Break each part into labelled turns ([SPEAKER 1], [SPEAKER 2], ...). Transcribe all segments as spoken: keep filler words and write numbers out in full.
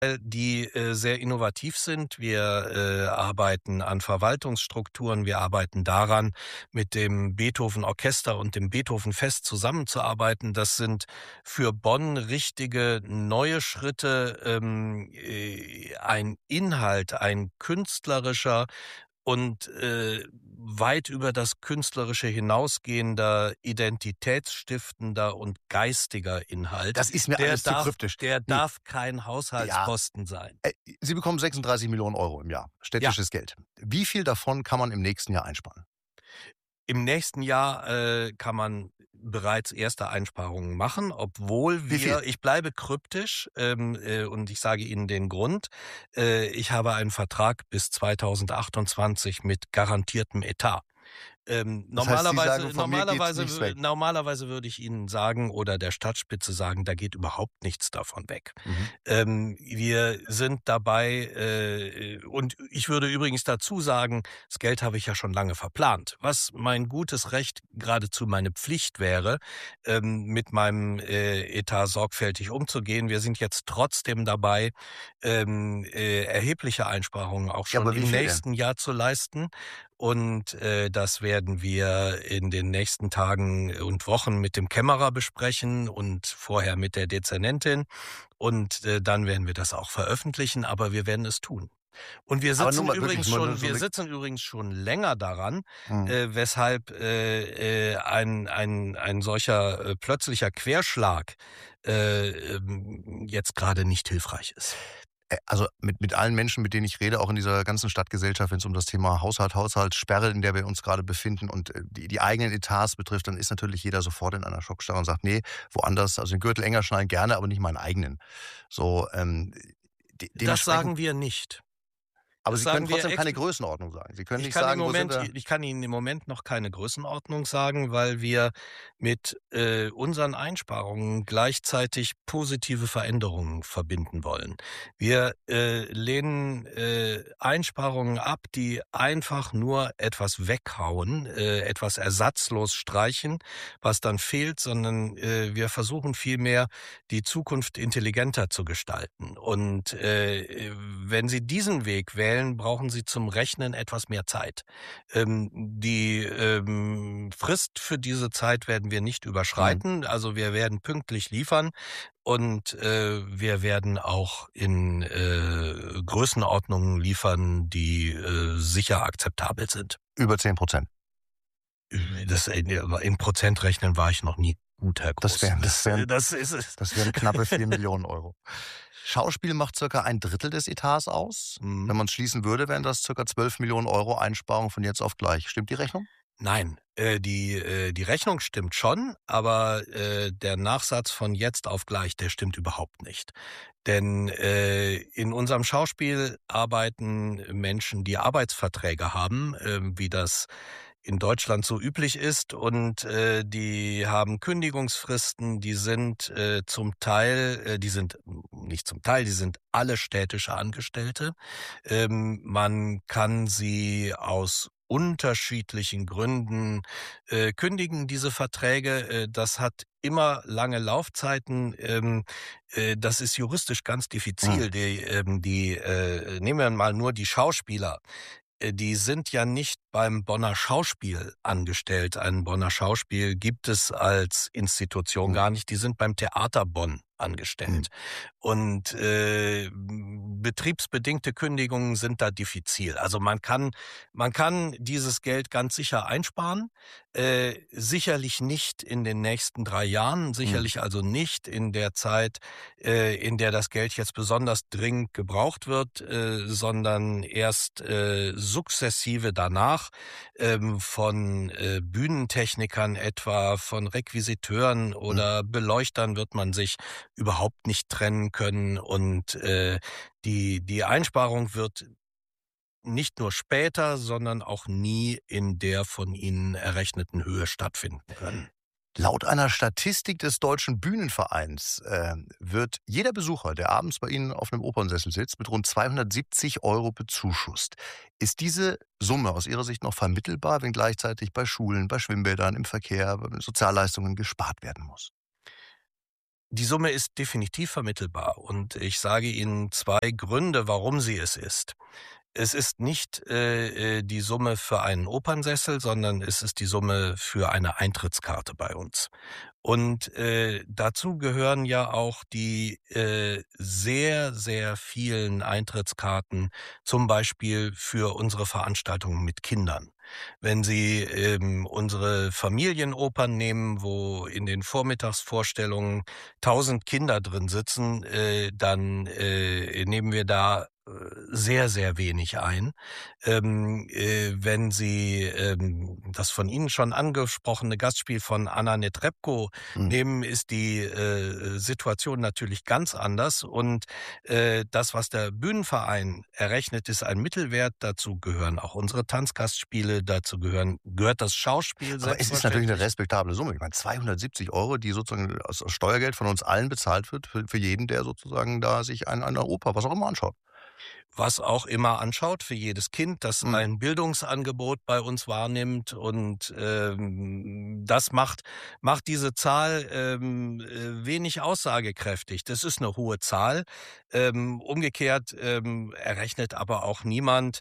[SPEAKER 1] die äh, sehr innovativ sind. Wir äh, arbeiten an Verwaltungsstrukturen. Wir arbeiten daran, mit dem Beethoven Orchester und dem Beethoven Fest zusammenzuarbeiten. Das sind für Bonn richtige neue Schritte, ähm, äh, ein Inhalt, ein künstlerischer und äh, weit über das Künstlerische hinausgehender, identitätsstiftender und geistiger Inhalt.
[SPEAKER 2] Das ist mir
[SPEAKER 1] Der
[SPEAKER 2] alles zu
[SPEAKER 1] darf
[SPEAKER 2] kryptisch.
[SPEAKER 1] der
[SPEAKER 2] Ne,
[SPEAKER 1] darf kein
[SPEAKER 2] ja,
[SPEAKER 1] Haushaltsposten sein.
[SPEAKER 2] äh, Sie bekommen sechsunddreißig Millionen Euro im Jahr,
[SPEAKER 1] Ja,
[SPEAKER 2] städtisches Geld. Wie viel davon kann man im nächsten Jahr einsparen?
[SPEAKER 1] im nächsten Jahr äh, kann man bereits erste Einsparungen machen, obwohl
[SPEAKER 2] Wie viel?
[SPEAKER 1] wir ich bleibe kryptisch, ähm, äh, und ich sage Ihnen den Grund. Äh, ich habe einen Vertrag bis zweitausendachtundzwanzig mit garantiertem Etat. Ähm,
[SPEAKER 2] Das heißt, Sie sagen,
[SPEAKER 1] normalerweise
[SPEAKER 2] von mir geht's
[SPEAKER 1] normalerweise
[SPEAKER 2] nichts
[SPEAKER 1] wü
[SPEAKER 2] weg.
[SPEAKER 1] normalerweise würde ich Ihnen sagen oder der Stadtspitze sagen, da geht überhaupt nichts davon weg.
[SPEAKER 2] Mhm.
[SPEAKER 1] Ähm, wir sind dabei, äh, und ich würde übrigens dazu sagen, das Geld habe ich ja schon lange verplant, was mein gutes Recht, geradezu meine Pflicht wäre, ähm, mit meinem äh, Etat sorgfältig umzugehen. Wir sind jetzt trotzdem dabei, ähm, äh, erhebliche Einsparungen auch
[SPEAKER 2] Ja,
[SPEAKER 1] schon
[SPEAKER 2] aber wie
[SPEAKER 1] im
[SPEAKER 2] viel denn?
[SPEAKER 1] nächsten Jahr zu leisten. Und äh, das werden wir in den nächsten Tagen und Wochen mit dem Kämmerer besprechen und vorher mit der Dezernentin. Und äh, dann werden wir das auch veröffentlichen, aber wir werden es tun. Und wir
[SPEAKER 2] Aber nur
[SPEAKER 1] sitzen
[SPEAKER 2] mal wirklich
[SPEAKER 1] übrigens
[SPEAKER 2] mal nur
[SPEAKER 1] schon
[SPEAKER 2] so
[SPEAKER 1] wir
[SPEAKER 2] 'ne
[SPEAKER 1] sitzen übrigens schon länger daran,
[SPEAKER 2] mhm.
[SPEAKER 1] äh, weshalb äh, äh, ein ein ein solcher äh, plötzlicher Querschlag äh, ähm, jetzt gerade nicht hilfreich ist.
[SPEAKER 2] Äh, also, mit mit allen Menschen, mit denen ich rede, auch in dieser ganzen Stadtgesellschaft, wenn's um das Thema Haushalt, Haushaltssperre, in der wir uns grade befinden und, äh, die die eigenen Etats betrifft, dann ist natürlich jeder sofort in einer Schockstarre und sagt: „Ne, woanders also, den Gürtel enger schnallen gerne, aber nicht meinen eigenen." So, ähm, de
[SPEAKER 1] Das
[SPEAKER 2] dementsprechend
[SPEAKER 1] sagen wir nicht.
[SPEAKER 2] aber
[SPEAKER 1] Das
[SPEAKER 2] Sie können
[SPEAKER 1] sagen wir
[SPEAKER 2] trotzdem keine
[SPEAKER 1] exp
[SPEAKER 2] Größenordnung sagen. Sie können
[SPEAKER 1] Ich
[SPEAKER 2] nicht
[SPEAKER 1] kann im
[SPEAKER 2] sagen: „Wo sind
[SPEAKER 1] Moment
[SPEAKER 2] wir?"
[SPEAKER 1] ich kann Ihnen im Moment noch keine Größenordnung sagen, weil wir mit äh, unseren Einsparungen gleichzeitig positive Veränderungen verbinden wollen. Wir äh, lehnen äh, Einsparungen ab, die einfach nur etwas weghauen, äh, etwas ersatzlos streichen, was dann fehlt, sondern äh, wir versuchen vielmehr, die Zukunft intelligenter zu gestalten. Und äh, wenn Sie diesen Weg wählen, brauchen Sie zum Rechnen etwas mehr Zeit. Ähm, die ähm, Frist für diese Zeit werden wir nicht
[SPEAKER 2] Mhm.
[SPEAKER 1] überschreiten. Also wir werden pünktlich liefern und äh, wir werden auch in äh, Größenordnungen liefern, die äh, sicher akzeptabel sind.
[SPEAKER 2] Über zehn Prozent.
[SPEAKER 1] Äh, Das in, in Prozent rechnen war ich noch nie gut, Herr
[SPEAKER 2] Das
[SPEAKER 1] Groß.
[SPEAKER 2] wären das
[SPEAKER 1] Das, äh,
[SPEAKER 2] wären
[SPEAKER 1] das ist es.
[SPEAKER 2] das wären knappe vier Millionen Euro. Schauspiel macht circa ein Drittel des Etats aus.
[SPEAKER 1] Mhm.
[SPEAKER 2] Wenn man's schließen würde, wären das circa zwölf Millionen Euro Einsparung von jetzt auf gleich. Stimmt die Rechnung?
[SPEAKER 1] Nein, äh, die äh, die Rechnung stimmt schon, aber äh, der Nachsatz von jetzt auf gleich, der stimmt überhaupt nicht. Denn äh, in unserem Schauspiel arbeiten Menschen, die Arbeitsverträge haben, ähm, wie das in Deutschland so üblich ist, und äh, die haben Kündigungsfristen, die sind äh, zum Teil, äh, die sind nicht zum Teil, die sind alle städtische Angestellte. Ähm, man kann sie aus unterschiedlichen Gründen äh, kündigen, diese Verträge. Äh, das hat immer lange Laufzeiten. Ähm, äh, das ist juristisch ganz
[SPEAKER 2] Mhm.
[SPEAKER 1] diffizil. Die, ähm, die äh, nehmen wir mal nur die Schauspieler. Äh, die sind ja nicht beim Bonner Schauspiel angestellt. Ein Bonner Schauspiel gibt es als Institution
[SPEAKER 2] Mhm.
[SPEAKER 1] gar nicht. Die sind beim Theater Bonn
[SPEAKER 2] Mhm.
[SPEAKER 1] angestellt. Und äh, betriebsbedingte Kündigungen sind da diffizil. Also man kann, man kann dieses Geld ganz sicher einsparen. Äh, sicherlich nicht in den nächsten drei Jahren,
[SPEAKER 2] Mhm.
[SPEAKER 1] sicherlich also nicht in der Zeit, äh, in der das Geld jetzt besonders dringend gebraucht wird, äh, sondern erst äh, sukzessive danach, ähm, von äh, Bühnentechnikern etwa, von Requisiteuren
[SPEAKER 2] Mhm.
[SPEAKER 1] oder Beleuchtern wird man sich überhaupt nicht trennen können, und äh, die die Einsparung wird nicht nur später, sondern auch nie in der von Ihnen errechneten Höhe stattfinden können.
[SPEAKER 2] Laut einer Statistik des Deutschen Bühnenvereins, ähm, wird jeder Besucher, der abends bei Ihnen auf 'nem Opernsessel sitzt, mit rund zweihundertsiebzig Euro bezuschusst. Ist diese Summe aus Ihrer Sicht noch vermittelbar, wenn gleichzeitig bei Schulen, bei Schwimmbädern, im Verkehr, bei Sozialleistungen gespart werden muss?
[SPEAKER 1] Die Summe ist definitiv vermittelbar und ich sage Ihnen zwei Gründe, warum sie es ist. Es ist nicht äh, äh, die Summe für einen Opernsessel, sondern es ist die Summe für eine Eintrittskarte bei uns. Und äh, dazu gehören ja auch die äh, sehr, sehr vielen Eintrittskarten, zum Beispiel für unsere Veranstaltungen mit Kindern. Wenn Sie ähm, unsere Familienopern nehmen, wo in den Vormittagsvorstellungen tausend Kinder drin sitzen, äh, dann äh, nehmen wir da äh, sehr, sehr wenig ein. Ähm, äh, wenn Sie ähm, das von Ihnen schon angesprochene Gastspiel von Anna Netrebko
[SPEAKER 2] Mhm.
[SPEAKER 1] nehmen, ist die äh, Situation natürlich ganz anders. Und äh, das, was der Bühnenverein errechnet, ist ein Mittelwert. Dazu gehören auch unsere Tanzgastspiele, dazu gehören, gehört das Schauspiel
[SPEAKER 2] Aber es ist natürlich eine
[SPEAKER 1] selbstverständlich.
[SPEAKER 2] respektable Summe. Ich meine, zweihundertsiebzig Euro, die sozusagen aus aus Steuergeld von uns allen bezahlt wird, für für jeden, der sozusagen da sich ein eine Oper, was auch immer, anschaut.
[SPEAKER 1] Was auch immer anschaut für jedes Kind, das
[SPEAKER 2] Mhm.
[SPEAKER 1] ein Bildungsangebot bei uns wahrnimmt. Und ähm, das macht, macht diese Zahl ähm, äh, wenig aussagekräftig. Das ist eine hohe Zahl. Ähm, umgekehrt ähm, errechnet aber auch niemand,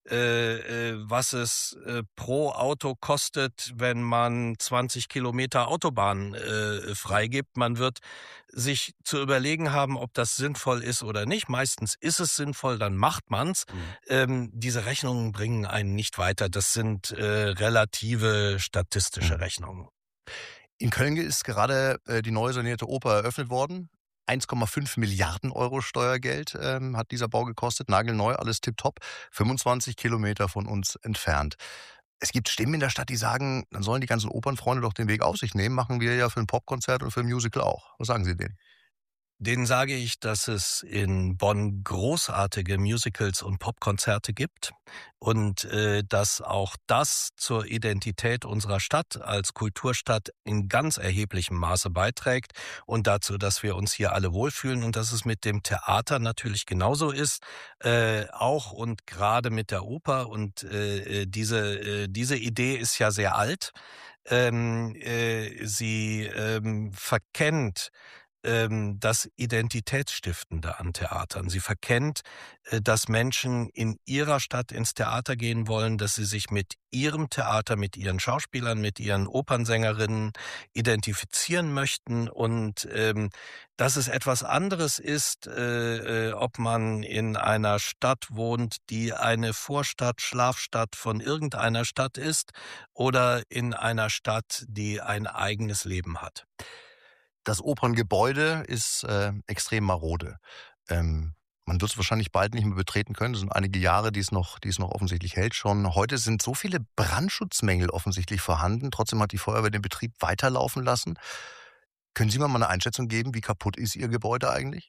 [SPEAKER 1] äh, äh, was es äh, pro Auto kostet, wenn man zwanzig Kilometer Autobahn äh, freigibt. Man wird sich zu überlegen haben, ob das sinnvoll ist oder nicht. Meistens ist es sinnvoll, dann macht man's.
[SPEAKER 2] Mhm.
[SPEAKER 1] Ähm, diese Rechnungen bringen einen nicht weiter. Das sind äh, relative statistische
[SPEAKER 2] Mhm.
[SPEAKER 1] Rechnungen.
[SPEAKER 2] In Köln ist gerade, äh, die neu sanierte Oper eröffnet worden. eins Komma fünf Milliarden Euro Steuergeld, ähm, hat dieser Bau gekostet, nagelneu, alles tipptopp, fünfundzwanzig Kilometer von uns entfernt. Es gibt Stimmen in der Stadt, die sagen, dann sollen die ganzen Opernfreunde doch den Weg auf sich nehmen, machen wir ja für ein Popkonzert und für ein Musical auch. Was sagen Sie denen?
[SPEAKER 1] Denen sage ich, dass es in Bonn großartige Musicals und Popkonzerte gibt und äh, dass auch das zur Identität unserer Stadt als Kulturstadt in ganz erheblichem Maße beiträgt und dazu, dass wir uns hier alle wohlfühlen und dass es mit dem Theater natürlich genauso ist, äh, auch und gerade mit der Oper. Und äh, äh, diese, äh, diese Idee ist ja sehr alt. Ähm, äh, sie ähm, verkennt ähm, das Identitätsstiftende an Theatern. Sie verkennt, äh, dass Menschen in ihrer Stadt ins Theater gehen wollen, dass sie sich mit ihrem Theater, mit ihren Schauspielern, mit ihren Opernsängerinnen identifizieren möchten und ähm, dass es etwas anderes ist, äh, äh, ob man in einer Stadt wohnt, die eine Vorstadt, Schlafstadt von irgendeiner Stadt ist oder in einer Stadt, die ein eigenes Leben hat.
[SPEAKER 2] Das Operngebäude ist, äh, extrem marode. Ähm, Man wird es wahrscheinlich bald nicht mehr betreten können. Das sind einige Jahre, die es noch die es noch offensichtlich hält schon. Heute sind so viele Brandschutzmängel offensichtlich vorhanden. Trotzdem hat die Feuerwehr den Betrieb weiterlaufen lassen. Können Sie mir mal eine Einschätzung geben, wie kaputt ist Ihr Gebäude eigentlich?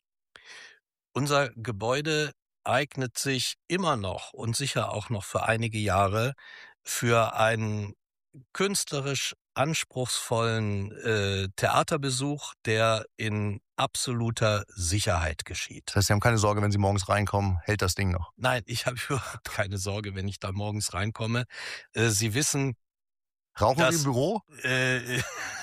[SPEAKER 1] Unser Gebäude eignet sich immer noch und sicher auch noch für einige Jahre für einen künstlerisch anspruchsvollen äh, Theaterbesuch, der in absoluter Sicherheit
[SPEAKER 2] Das
[SPEAKER 1] geschieht.
[SPEAKER 2] heißt, Sie haben keine Sorge, wenn Sie morgens reinkommen, hält das Ding noch?
[SPEAKER 1] Nein, ich habe überhaupt keine Sorge, wenn ich da morgens reinkomme. Äh, Sie wissen,
[SPEAKER 2] Rauchen Sie im
[SPEAKER 1] dass
[SPEAKER 2] Büro?
[SPEAKER 1] äh,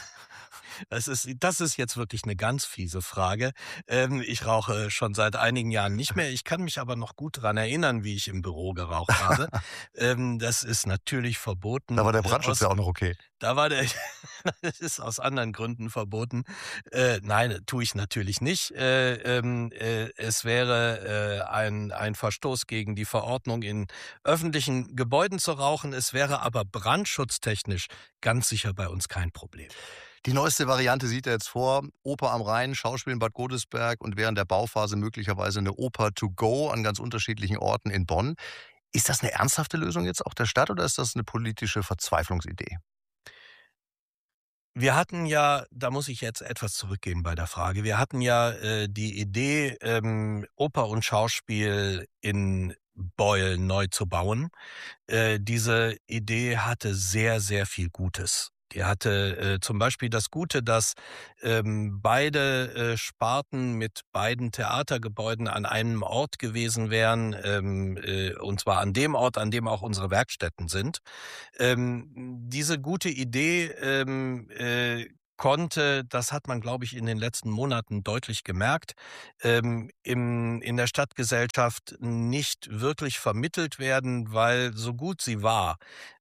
[SPEAKER 1] Das ist das ist jetzt wirklich eine ganz fiese Frage. Ähm, ich rauche schon seit einigen Jahren nicht mehr. Ich kann mich aber noch gut dran erinnern, wie ich im Büro geraucht habe. Ähm, das ist natürlich
[SPEAKER 2] Da war
[SPEAKER 1] verboten,
[SPEAKER 2] der
[SPEAKER 1] äh,
[SPEAKER 2] Brandschutz
[SPEAKER 1] aus
[SPEAKER 2] ja auch noch okay.
[SPEAKER 1] da war der das ist aus anderen Gründen verboten. Äh, nein, tue ich natürlich nicht. Äh, ähm, äh, es wäre, äh, ein ein Verstoß gegen die Verordnung, in öffentlichen Gebäuden zu rauchen. Es wäre aber brandschutztechnisch ganz sicher bei uns kein Problem.
[SPEAKER 2] Die neueste Variante sieht er jetzt vor: Oper am Rhein, Schauspiel in Bad Godesberg und während der Bauphase möglicherweise eine Oper to go an ganz unterschiedlichen Orten in Bonn. Ist das eine ernsthafte Lösung jetzt auch der Stadt oder ist das eine politische Verzweiflungsidee?
[SPEAKER 1] Wir hatten ja, da muss ich jetzt etwas zurückgehen bei der Frage. Wir hatten ja äh, die Idee, ähm, Oper und Schauspiel in Beuel neu zu bauen. Äh, diese Idee hatte sehr, sehr viel Gutes. Die hatte äh, zum Beispiel das Gute, dass ähm, beide äh, Sparten mit beiden Theatergebäuden an einem Ort gewesen wären, ähm, äh, und zwar an dem Ort, an dem auch unsere Werkstätten sind. Ähm, diese gute Idee ähm, äh, konnte, das hat man, glaube ich, in den letzten Monaten deutlich gemerkt, ähm, im in der Stadtgesellschaft nicht wirklich vermittelt werden, weil so gut sie war,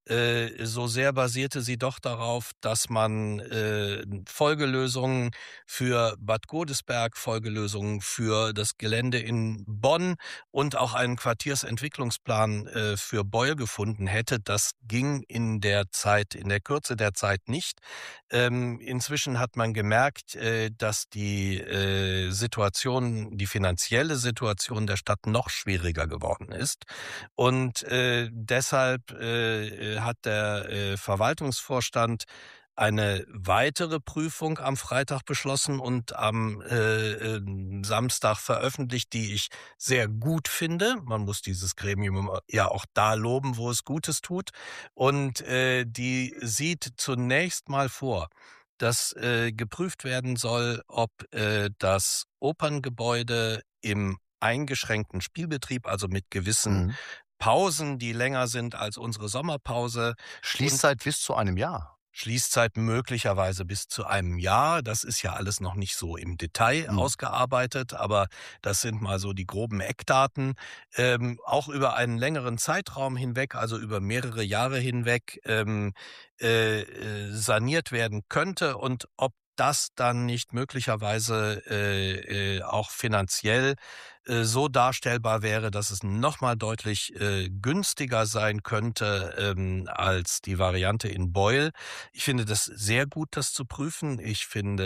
[SPEAKER 1] äh, so sehr basierte sie doch darauf, dass man, äh, Folgelösungen für Bad Godesberg, Folgelösungen für das Gelände in Bonn und auch einen Quartiersentwicklungsplan, äh, für Beul gefunden hätte. Das ging in der Zeit in der Kürze der Zeit nicht. Ähm, inzwischen hat man gemerkt, äh, dass die, äh, Situation die finanzielle Situation der Stadt noch schwieriger geworden ist. Und, äh, deshalb, äh, äh, hat der, äh, Verwaltungsvorstand eine weitere Prüfung am Freitag beschlossen und am, äh, ähm, Samstag veröffentlicht, die ich sehr gut finde. Man muss dieses Gremium ja auch da loben, wo es Gutes tut. Und, äh, die sieht zunächst mal vor, dass, äh, geprüft werden soll, ob, äh, das Operngebäude im eingeschränkten Spielbetrieb, also mit gewissen
[SPEAKER 2] Mhm.
[SPEAKER 1] Pausen, die länger sind als unsere Sommerpause und
[SPEAKER 2] Schließzeit bis zu einem Jahr.
[SPEAKER 1] Schließzeit möglicherweise bis zu einem Jahr. Das ist ja alles noch nicht so im Detail
[SPEAKER 2] Mhm.
[SPEAKER 1] ausgearbeitet, aber das sind mal so die groben Eckdaten. Ähm, auch über einen längeren Zeitraum hinweg, also über mehrere Jahre hinweg, ähm, äh, äh, saniert werden könnte und ob das dann nicht möglicherweise äh, äh, auch finanziell äh, so darstellbar wäre, dass es noch mal deutlich äh, günstiger sein könnte ähm, als die Variante in Beul. Ich finde das sehr gut, das zu prüfen. Ich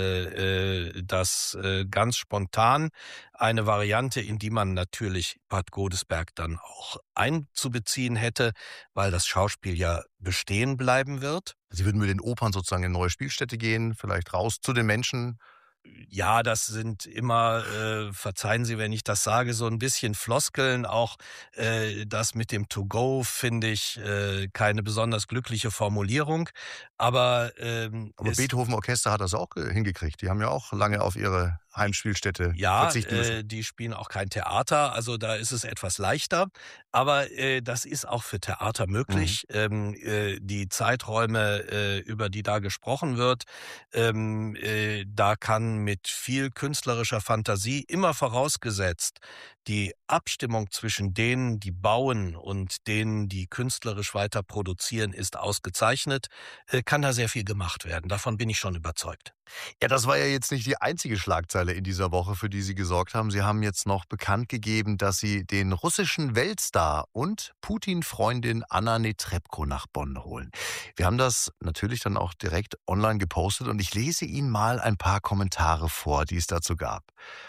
[SPEAKER 1] finde äh, das äh, ganz spontan eine Variante, in die man natürlich Bad Godesberg dann auch einzubeziehen hätte, weil das Schauspiel ja bestehen bleiben wird.
[SPEAKER 2] Sie würden mit den Opern sozusagen in 'ne neue Spielstätte gehen, vielleicht raus zu den Menschen.
[SPEAKER 1] Ja, das sind immer, äh, verzeihen Sie, wenn ich das sage, so ein bisschen Floskeln. Auch, äh, das mit dem To Go finde ich, äh, keine besonders glückliche Formulierung. Aber, ähm,
[SPEAKER 2] Aber
[SPEAKER 1] es
[SPEAKER 2] Beethoven Orchester hat das auch, äh, hingekriegt. Die haben ja auch lange auf ihre Heimspielstätte
[SPEAKER 1] Ja,
[SPEAKER 2] verzichten müssen.
[SPEAKER 1] äh, die spielen auch kein Theater, also da ist es etwas leichter. Aber, äh, das ist auch für Theater
[SPEAKER 2] Mhm.
[SPEAKER 1] möglich. Ähm, äh, die Zeiträume, äh, über die da gesprochen wird, ähm, äh, da kann mit viel künstlerischer Fantasie, immer vorausgesetzt, die Abstimmung zwischen denen, die bauen und denen, die künstlerisch weiter produzieren, ist ausgezeichnet, äh, kann da sehr viel gemacht werden. Davon bin ich schon überzeugt.
[SPEAKER 2] Ja, das war ja jetzt nicht die einzige Schlagzeile in dieser Woche, für die Sie gesorgt haben. Sie haben jetzt noch bekannt gegeben, dass Sie den russischen Weltstar und Putin-Freundin Anna Netrebko nach Bonn holen. Wir haben das natürlich dann auch direkt online gepostet und ich lese Ihnen mal ein paar Kommentare vor, die es dazu gab.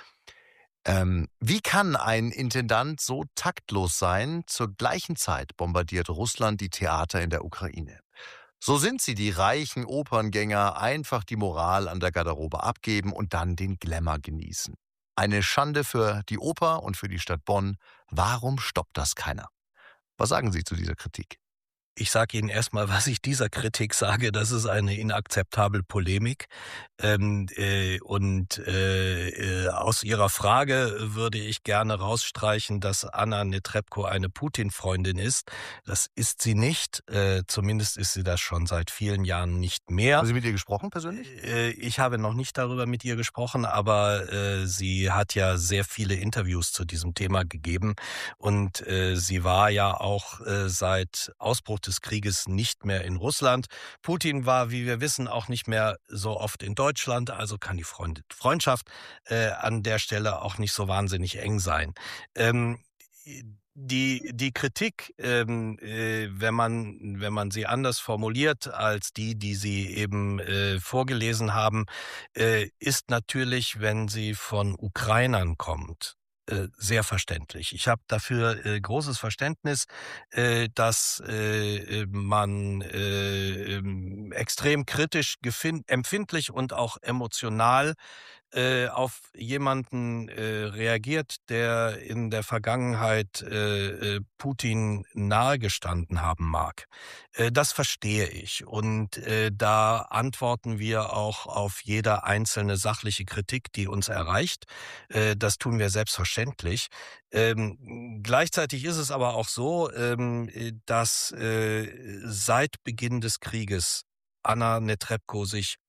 [SPEAKER 2] Ähm, wie kann ein Intendant so taktlos sein? Zur gleichen Zeit bombardiert Russland die Theater in der Ukraine. So sind sie, die reichen Operngänger, einfach die Moral an der Garderobe abgeben und dann den Glamour genießen. Eine Schande für die Oper und für die Stadt Bonn. Warum stoppt das keiner? Was sagen Sie zu dieser Kritik?
[SPEAKER 1] Ich sage Ihnen erst mal, was ich dieser Kritik sage, das ist eine inakzeptable Polemik. Ähm, äh, und, äh, äh, aus Ihrer Frage würde ich gerne rausstreichen, dass Anna Netrebko eine Putin-Freundin ist. Das ist sie nicht, äh, zumindest ist sie das schon seit vielen Jahren nicht mehr.
[SPEAKER 2] Haben Sie mit ihr gesprochen persönlich?
[SPEAKER 1] Äh, ich habe noch nicht darüber mit ihr gesprochen, aber, äh, sie hat ja sehr viele Interviews zu diesem Thema gegeben und, äh, sie war ja auch, äh, seit Ausbruch des Krieges nicht mehr in Russland. Putin war, wie wir wissen, auch nicht mehr so oft in Deutschland, also kann die Freund Freundschaft, äh, an der Stelle auch nicht so wahnsinnig eng sein. Ähm, die die Kritik, ähm, äh, wenn man wenn man sie anders formuliert als die, die Sie eben, äh, vorgelesen haben, äh, ist natürlich, wenn sie von Ukrainern kommt, äh, sehr verständlich. Ich habe dafür, äh, großes Verständnis, äh, dass, äh, äh, man, äh, ähm, extrem kritisch gefin empfindlich und auch emotional äh, auf jemanden, äh, reagiert, der in der Vergangenheit, äh, äh, Putin nahegestanden haben mag. Äh, das verstehe ich und, äh, da antworten wir auch auf jede einzelne sachliche Kritik, die uns erreicht. Äh, das tun wir selbstverständlich. Ähm, gleichzeitig ist es aber auch so, ähm, äh, dass, äh, seit Beginn des Krieges Anna Netrebko sich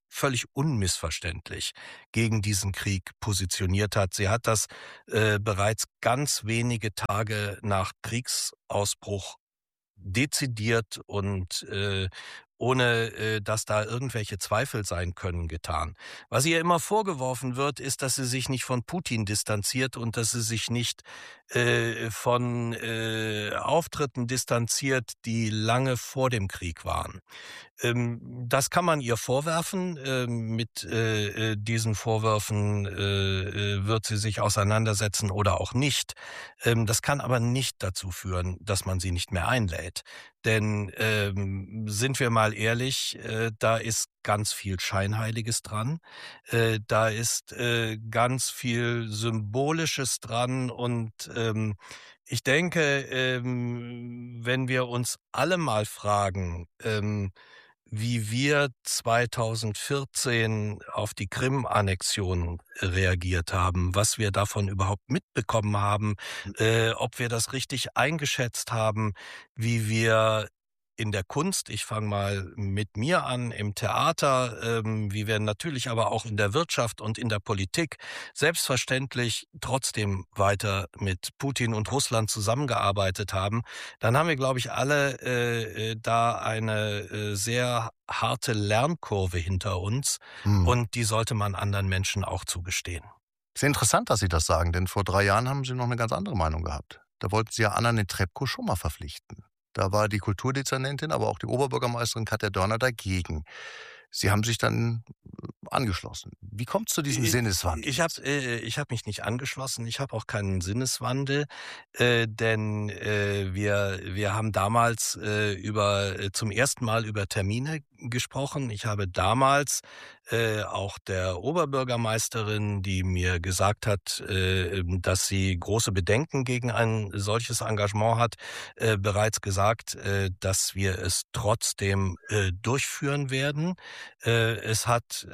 [SPEAKER 1] völlig unmissverständlich gegen diesen Krieg positioniert hat. Sie hat das äh, bereits ganz wenige Tage nach Kriegsausbruch dezidiert und äh, ohne äh, dass da irgendwelche Zweifel sein können, getan. Was ihr immer vorgeworfen wird, ist, dass sie sich nicht von Putin distanziert und dass sie sich nicht äh, von äh, Auftritten distanziert, die lange vor dem Krieg waren. Ähm, das kann man ihr vorwerfen. Ähm, mit äh, äh, diesen Vorwürfen äh, äh, wird sie sich auseinandersetzen oder auch nicht. Ähm, das kann aber nicht dazu führen, dass man sie nicht mehr einlädt. Denn ähm, sind wir mal ehrlich, äh, da ist ganz viel Scheinheiliges dran. Äh, da ist äh, ganz viel Symbolisches dran. Und ähm, ich denke, ähm, wenn wir uns alle mal fragen, ähm, wie wir zweitausendvierzehn auf die Krim-Annexion reagiert haben, was wir davon überhaupt mitbekommen haben, äh, ob wir das richtig eingeschätzt haben, wie wir in der Kunst, ich fange mal mit mir an, im Theater, ähm, wie wir natürlich aber auch in der Wirtschaft und in der Politik selbstverständlich trotzdem weiter mit Putin und Russland zusammengearbeitet haben, dann haben wir, glaube ich, alle äh, äh, da eine äh, sehr harte Lernkurve hinter uns
[SPEAKER 2] Hm.
[SPEAKER 1] und die sollte man anderen Menschen auch zugestehen.
[SPEAKER 2] Sehr interessant, dass Sie das sagen, denn vor drei Jahren haben Sie noch eine ganz andere Meinung gehabt. Da wollten Sie ja Anna Netrebko schon mal verpflichten. Da war die Kulturdezernentin, aber auch die Oberbürgermeisterin Katja Dörner dagegen. Sie haben sich dann äh, angeschlossen. Wie kommt es zu diesem
[SPEAKER 1] I
[SPEAKER 2] Sinneswandel
[SPEAKER 1] ich habe
[SPEAKER 2] jetzt?
[SPEAKER 1] äh, ich habe mich nicht angeschlossen, ich habe auch keinen Sinneswandel, äh, denn, äh, wir wir haben damals, äh, über äh, zum ersten Mal über Termine gesprochen. Ich habe damals, äh, auch der Oberbürgermeisterin, die mir gesagt hat, äh, ähm, dass sie große Bedenken gegen ein solches Engagement hat, äh, bereits gesagt, äh, dass wir es trotzdem, äh, durchführen werden. Äh, es hat,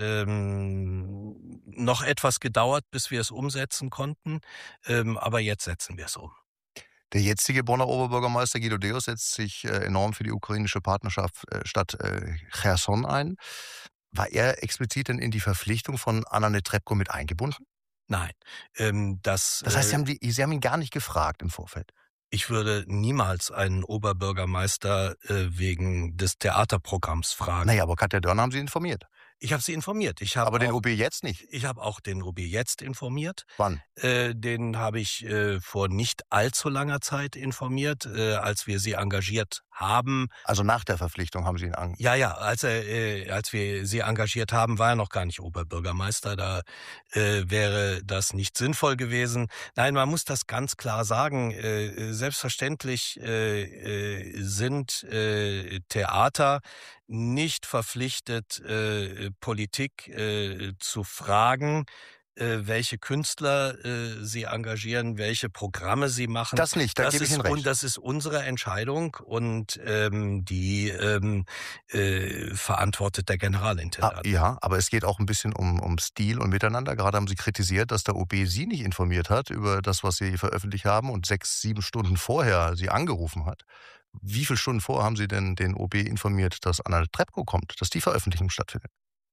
[SPEAKER 1] ähm, noch etwas gedauert, bis wir es umsetzen konnten, ähm, aber jetzt setzen wir es um.
[SPEAKER 2] Der jetzige Bonner Oberbürgermeister Guido Deus setzt sich äh, enorm für die ukrainische Partnerschaft äh, Stadt äh, Cherson ein. War er explizit denn in die Verpflichtung von Anna Netrebko mit eingebunden?
[SPEAKER 1] Nein, ähm, das,
[SPEAKER 2] Das heißt, Sie
[SPEAKER 1] äh
[SPEAKER 2] haben, die, Sie haben ihn gar nicht gefragt im Vorfeld.
[SPEAKER 1] ich würde niemals einen Oberbürgermeister, äh, wegen des Theaterprogramms fragen.
[SPEAKER 2] Naja, aber Katja Dörner haben Sie informiert.
[SPEAKER 1] Ich habe sie informiert. Ich habe
[SPEAKER 2] Aber den
[SPEAKER 1] auch
[SPEAKER 2] O B jetzt nicht.
[SPEAKER 1] ich habe auch den O B jetzt informiert.
[SPEAKER 2] Wann?
[SPEAKER 1] Äh, den habe ich, äh, vor nicht allzu langer Zeit informiert, äh, als wir sie engagiert haben.
[SPEAKER 2] Also nach der Verpflichtung haben Sie ihn an.
[SPEAKER 1] Ja, ja, als er, äh, als wir sie engagiert haben, war er noch gar nicht Oberbürgermeister. Da äh, wäre das nicht sinnvoll gewesen. Nein, man muss das ganz klar sagen. Äh, selbstverständlich äh, äh, sind äh, Theater nicht verpflichtet, äh, Politik äh, zu fragen, äh, welche Künstler äh, sie engagieren, welche Programme sie machen.
[SPEAKER 2] Das nicht, da
[SPEAKER 1] Das
[SPEAKER 2] gebe ich
[SPEAKER 1] ist
[SPEAKER 2] Ihnen
[SPEAKER 1] und
[SPEAKER 2] recht.
[SPEAKER 1] das ist unsere Entscheidung und ähm, die ähm, äh, verantwortet der
[SPEAKER 2] Ah,
[SPEAKER 1] Generalintendant.
[SPEAKER 2] ja, aber es geht auch ein bisschen um um Stil und Miteinander. Gerade haben Sie kritisiert, dass der O B Sie nicht informiert hat über das, was Sie veröffentlicht haben und sechs, sieben Stunden vorher Sie angerufen hat. Wie viel Stunden vorher haben Sie denn den O B informiert, dass Anna Netrebko kommt, dass die Veröffentlichung stattfindet?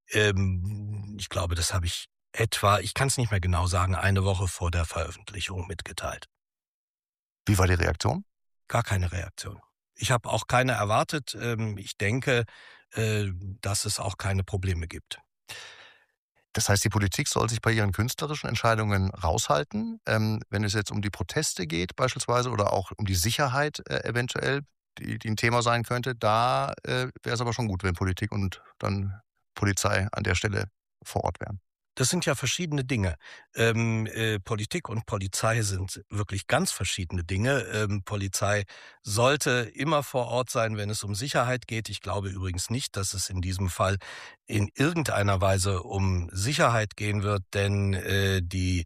[SPEAKER 1] Ähm, ich glaube, das habe ich etwa, ich kann es nicht mehr genau sagen, eine Woche vor der Veröffentlichung mitgeteilt.
[SPEAKER 2] Wie war die Reaktion?
[SPEAKER 1] Gar keine Reaktion. Ich habe auch keine erwartet. Ähm, ich denke, äh, dass es auch keine Probleme gibt.
[SPEAKER 2] Das heißt, die Politik soll sich bei ihren künstlerischen Entscheidungen raushalten. Ähm, wenn es jetzt um die Proteste geht beispielsweise oder auch um die Sicherheit äh, eventuell, die die 'n Thema sein könnte, da äh, wäre es aber schon gut, wenn Politik und dann Polizei an der Stelle vor Ort wären.
[SPEAKER 1] Das sind ja verschiedene Dinge. Ähm, äh, Politik und Polizei sind wirklich ganz verschiedene Dinge. Ähm, Polizei sollte immer vor Ort sein, wenn es um Sicherheit geht. Ich glaube übrigens nicht, dass es in diesem Fall in irgendeiner Weise um Sicherheit gehen wird, denn äh, die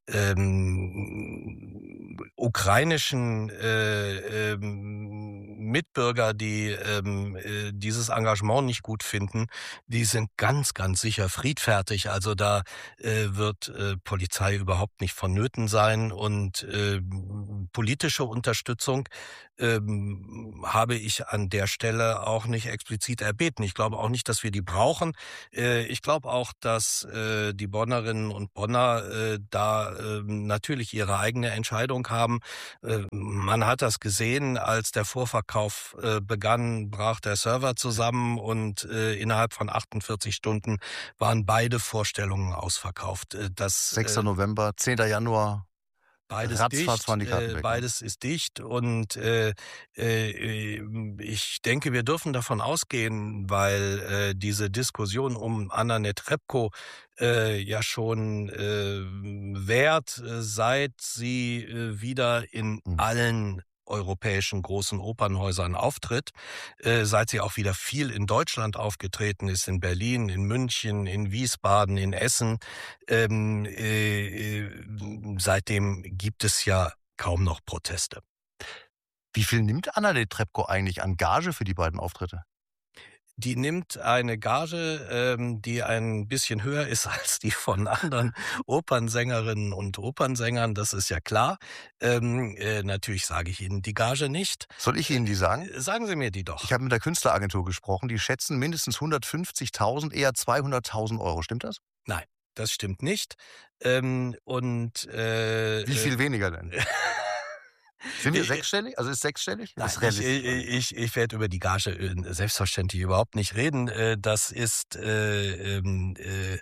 [SPEAKER 1] ähm, ukrainischen äh, ähm, Mitbürger, die ähm, äh, dieses Engagement nicht gut finden, die sind ganz, ganz sicher friedfertig. Also da äh, wird äh, Polizei überhaupt nicht vonnöten sein und äh, politische Unterstützung ähm, habe ich an der Stelle auch nicht explizit erbeten. Ich glaube auch nicht, dass wir die brauchen. Äh, ich glaube auch, dass äh, die Bonnerinnen und Bonner äh, da äh, natürlich ihre eigene Entscheidung haben. Äh, man hat das gesehen, als der Vorverkauf äh, begann, brach der Server zusammen und äh, innerhalb von achtundvierzig Stunden waren beide Vorstellungen ausverkauft. Äh, das
[SPEAKER 2] sechster
[SPEAKER 1] äh,
[SPEAKER 2] November, zehnter Januar,
[SPEAKER 1] Beides
[SPEAKER 2] ratzfatz
[SPEAKER 1] dicht,
[SPEAKER 2] waren die Karten
[SPEAKER 1] äh,
[SPEAKER 2] weg, ne?
[SPEAKER 1] beides ist dicht und äh, äh, ähm, ich denke, wir dürfen davon ausgehen, weil äh, diese Diskussion um Anna Netrebko äh, ja schon äh, währt, äh, seit sie äh, wieder in
[SPEAKER 2] Mhm.
[SPEAKER 1] allen europäischen großen Opernhäusern auftritt, äh, seit sie auch wieder viel in Deutschland aufgetreten ist, in Berlin, in München, in Wiesbaden, in Essen. Ähm, äh, äh, seitdem gibt es ja kaum noch Proteste.
[SPEAKER 2] Wie viel nimmt Anna Netrebko eigentlich an Gage für die beiden Auftritte?
[SPEAKER 1] Die nimmt eine Gage, ähm, die ein bisschen höher ist als die von anderen Opernsängerinnen und Opernsängern, das ist ja klar. Ähm, äh, natürlich sage ich Ihnen die Gage nicht.
[SPEAKER 2] Soll ich
[SPEAKER 1] Äh,
[SPEAKER 2] Ihnen die sagen?
[SPEAKER 1] sagen Sie mir die
[SPEAKER 2] Ich
[SPEAKER 1] doch.
[SPEAKER 2] habe mit der Künstleragentur gesprochen, die schätzen mindestens hundertfünfzigtausend, eher zweihunderttausend Euro. Stimmt das?
[SPEAKER 1] Nein, das stimmt nicht. Ähm, und äh,
[SPEAKER 2] Wie
[SPEAKER 1] äh,
[SPEAKER 2] viel weniger denn? Sind wir
[SPEAKER 1] äh,
[SPEAKER 2] sechsstellig? Also, ist sechsstellig?
[SPEAKER 1] Nein,
[SPEAKER 2] Ist
[SPEAKER 1] ich
[SPEAKER 2] realistisch, oder
[SPEAKER 1] äh,
[SPEAKER 2] nicht?
[SPEAKER 1] ich ich werde über die Gage, äh, selbstverständlich überhaupt nicht reden. Äh, das ist, äh, ähm, äh,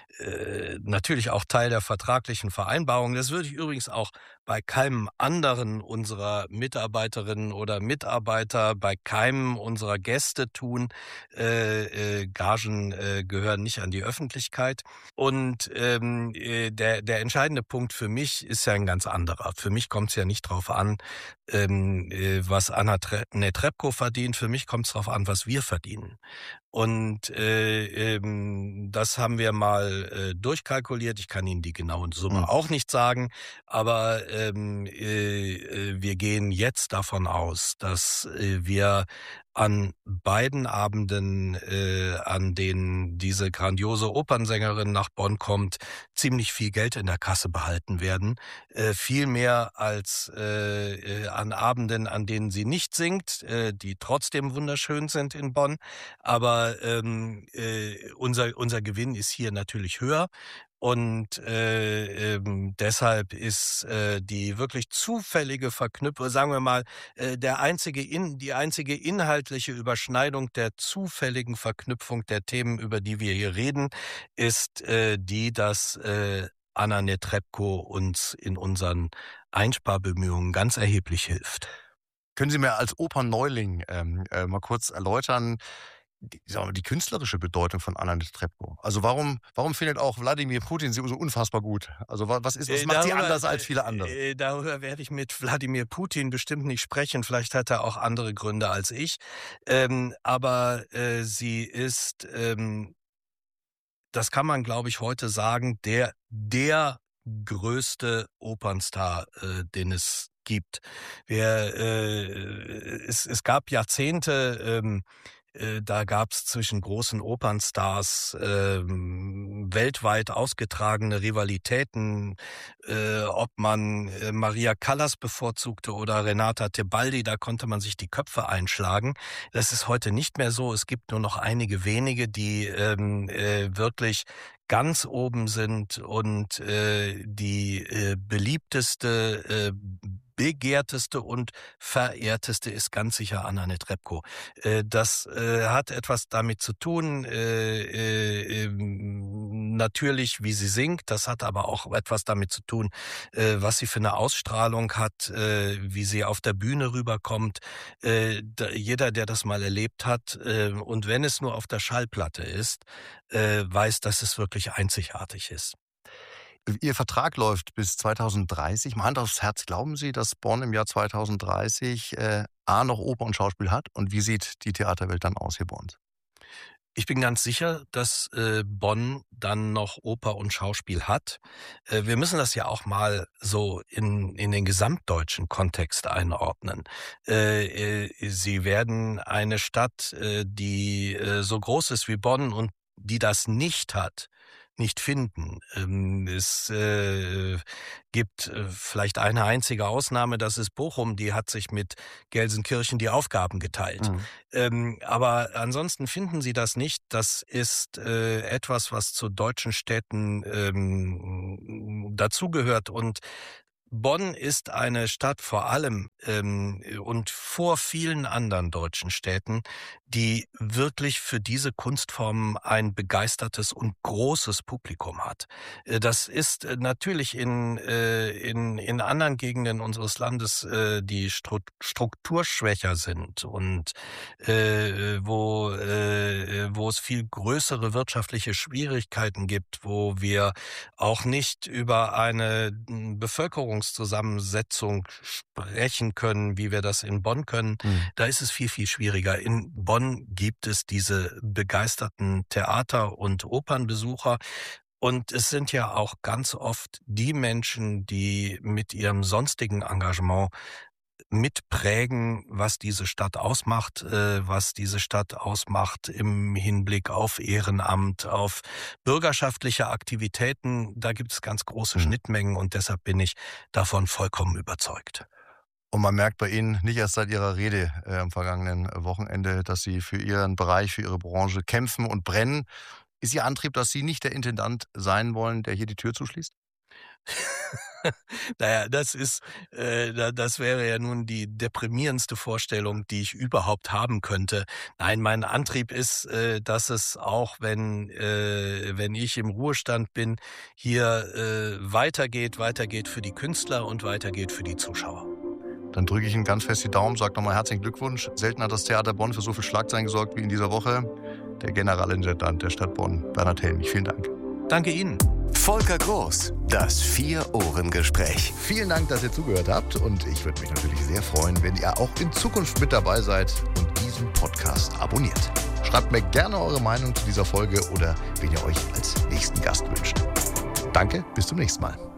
[SPEAKER 1] äh, natürlich auch Teil der vertraglichen Vereinbarung. Das würde ich übrigens auch bei keinem anderen unserer Mitarbeiterinnen oder Mitarbeiter, bei keinem unserer Gäste tun. Äh, äh, Gagen, äh, gehören nicht an die Öffentlichkeit. Und, ähm, äh, der der entscheidende Punkt für mich ist ja ein ganz anderer. Für mich kommt es ja nicht drauf an, ähm, äh, was Anna Tre Netrebko verdient. Für mich kommt es drauf an, was wir verdienen. Und äh, ähm, das haben wir mal äh, durchkalkuliert. Ich kann Ihnen die genaue Summe
[SPEAKER 2] Mhm.
[SPEAKER 1] auch nicht sagen, aber ähm, äh, äh, wir gehen jetzt davon aus, dass äh, wir an beiden Abenden, äh, an denen diese grandiose Opernsängerin nach Bonn kommt, ziemlich viel Geld in der Kasse behalten werden. Äh, viel mehr als äh, äh, an Abenden, an denen sie nicht singt, äh, die trotzdem wunderschön sind in Bonn. Aber ähm, äh, unser, unser Gewinn ist hier natürlich höher. Und äh, ähm, deshalb ist äh, die wirklich zufällige Verknüpfung, sagen wir mal, äh, der einzige in, die einzige inhaltliche Überschneidung der zufälligen Verknüpfung der Themen, über die wir hier reden, ist äh, die, dass äh, Anna Netrebko uns in unseren Einsparbemühungen ganz erheblich hilft.
[SPEAKER 2] Können Sie mir als Opernneuling, ähm, äh, mal kurz erläutern, die sagen wir, die künstlerische Bedeutung von Anna Netrebko? Also, warum warum findet auch Wladimir Putin sie so unfassbar gut? Also, wa was ist was
[SPEAKER 1] Äh,
[SPEAKER 2] macht sie
[SPEAKER 1] darüber
[SPEAKER 2] anders als viele andere?
[SPEAKER 1] äh, äh, darüber werde ich mit Wladimir Putin bestimmt nicht sprechen. Vielleicht hat er auch andere Gründe als ich. Ähm, aber äh, sie ist, ähm, das kann man, glaube ich, heute sagen, der der größte Opernstar, äh, den es gibt. Wir, äh, es es gab Jahrzehnte, ähm, äh, da gab's zwischen großen Opernstars, ähm, weltweit ausgetragene Rivalitäten, äh, ob man, äh, Maria Callas bevorzugte oder Renata Tebaldi, da konnte man sich die Köpfe einschlagen. Das ist heute nicht mehr so. Es gibt nur noch einige wenige, die ähm, äh, wirklich ganz oben sind und äh, die äh, beliebteste, äh, begehrteste und verehrteste ist ganz sicher Anna Netrebko. Äh, das äh, hat etwas damit zu tun, äh, äh, ähm, natürlich, wie sie singt. Das hat aber auch etwas damit zu tun, äh, was sie für eine Ausstrahlung hat, äh, wie sie auf der Bühne rüberkommt. Äh, da, jeder, der das mal erlebt hat, äh, und wenn es nur auf der Schallplatte ist, äh, weiß, dass es wirklich einzigartig ist.
[SPEAKER 2] Ihr Vertrag läuft bis zweitausenddreißig. Mal Hand aufs Herz, glauben Sie, dass Bonn im Jahr zweitausenddreißig, äh, A, noch Oper und Schauspiel hat? Und wie sieht die Theaterwelt dann aus hier bei uns?
[SPEAKER 1] Ich bin ganz sicher, dass äh, Bonn dann noch Oper und Schauspiel hat. Äh, wir müssen das ja auch mal so in, in den gesamtdeutschen Kontext einordnen. Äh, äh, Sie werden eine Stadt, äh, die äh, so groß ist wie Bonn und die das nicht hat, nicht finden. Ähm, es äh, gibt äh, vielleicht eine einzige Ausnahme, das ist Bochum, die hat sich mit Gelsenkirchen die Aufgaben geteilt.
[SPEAKER 2] Mhm.
[SPEAKER 1] Ähm, aber ansonsten finden Sie das nicht. Das ist äh, etwas, was zu deutschen Städten ähm, dazugehört. Und Bonn ist eine Stadt vor allem ähm, und vor vielen anderen deutschen Städten, die wirklich für diese Kunstformen ein begeistertes und großes Publikum hat. Äh, Das ist äh, natürlich in, äh, in, in anderen Gegenden unseres Landes, äh, die stru- strukturschwächer sind und äh, wo, äh, wo es viel größere wirtschaftliche Schwierigkeiten gibt, wo wir auch nicht über eine m, Bevölkerungszusammensetzung sprechen können, wie wir das in Bonn können.
[SPEAKER 2] Mhm.
[SPEAKER 1] Da ist es viel, viel schwieriger. In Bonn gibt es diese begeisterten Theater- und Opernbesucher. Und es sind ja auch ganz oft die Menschen, die mit ihrem sonstigen Engagement mitprägen, was diese Stadt ausmacht, äh, was diese Stadt ausmacht im Hinblick auf Ehrenamt, auf bürgerschaftliche Aktivitäten. Da gibt es ganz große
[SPEAKER 2] Mhm.
[SPEAKER 1] Schnittmengen und deshalb bin ich davon vollkommen überzeugt.
[SPEAKER 2] Und man merkt bei Ihnen nicht erst seit Ihrer Rede äh, am vergangenen Wochenende, dass Sie für Ihren Bereich, für Ihre Branche kämpfen und brennen. Ist Ihr Antrieb, dass Sie nicht der Intendant sein wollen, der hier die Tür zuschließt?
[SPEAKER 1] Naja, das ist, äh, da das wäre ja nun die deprimierendste Vorstellung, die ich überhaupt haben könnte. Nein, mein Antrieb ist, äh, dass es auch, wenn äh, wenn ich im Ruhestand bin, hier äh, weitergeht, weitergeht für die Künstler und weitergeht für die Zuschauer.
[SPEAKER 2] Dann drücke ich Ihnen ganz fest die Daumen, sage nochmal herzlichen Glückwunsch. Selten hat das Theater Bonn für so viel Schlagzeilen gesorgt wie in dieser Woche. Der Generalintendant der Stadt Bonn, Bernhard Helmich. Vielen Dank.
[SPEAKER 1] Danke Ihnen.
[SPEAKER 3] Volker Groß, das Vier-Ohren-Gespräch.
[SPEAKER 2] Vielen Dank, dass ihr zugehört habt. Und ich würde mich natürlich sehr freuen, wenn ihr auch in Zukunft mit dabei seid und diesen Podcast abonniert. Schreibt mir gerne eure Meinung zu dieser Folge oder wen ihr euch als nächsten Gast wünscht. Danke, bis zum nächsten Mal.